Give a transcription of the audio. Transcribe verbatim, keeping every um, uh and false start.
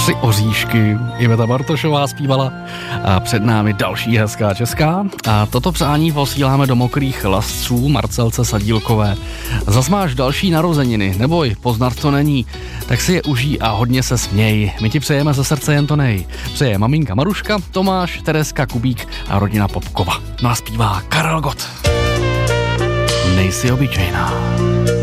Tři oříšky. Iveta Bartošová zpívala a před námi další hezká česká. A toto přání posíláme do mokrých lasců Marcelce Sadílkové. Zas máš další narozeniny, neboj, poznat to není. Tak si je užij a hodně se směj. My ti přejeme ze srdce jen to nej. Přeje maminka Maruška, Tomáš, Tereska Kubík a rodina Popkova. No a zpívá Karel Gott. Nejsi obyčejná.